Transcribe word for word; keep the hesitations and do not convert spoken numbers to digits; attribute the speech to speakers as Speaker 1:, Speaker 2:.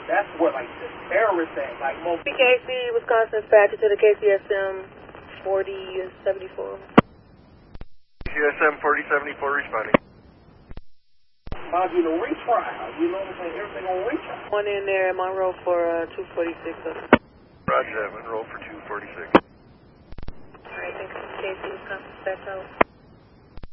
Speaker 1: That's what, like, the terrorist act, like, most...
Speaker 2: K C, Wisconsin, dispatcher to the K C S M forty seventy-four.
Speaker 3: K C S M forty seventy-four responding.
Speaker 1: Mind you, the retrial, you know what I'm saying? Everything on retrial.
Speaker 2: One in there, Monroe for uh, two forty-six.
Speaker 3: Roger that, Monroe for two forty-six.
Speaker 2: All right, thanks. K C, Wisconsin, dispatch out.